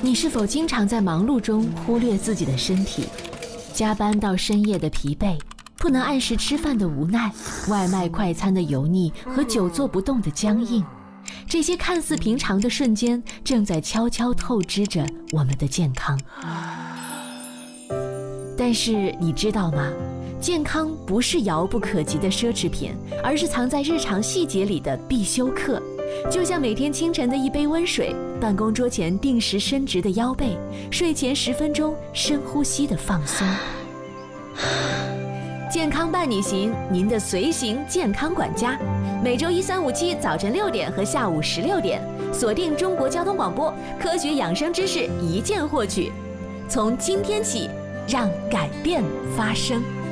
你是否经常在忙碌中忽略自己的身体？加班到深夜的疲惫，不能按时吃饭的无奈，外卖快餐的油腻和久坐不动的僵硬，这些看似平常的瞬间，正在悄悄透支着我们的健康。但是你知道吗？健康不是遥不可及的奢侈品，而是藏在日常细节里的必修课。就像每天清晨的一杯温水，办公桌前定时伸直的腰背，睡前10分钟深呼吸的放松。健康伴你行，您的随行健康管家。每周1、3、5、7早晨6点和下午16点，锁定中国交通广播，科学养生知识一键获取。从今天起，让改变发生。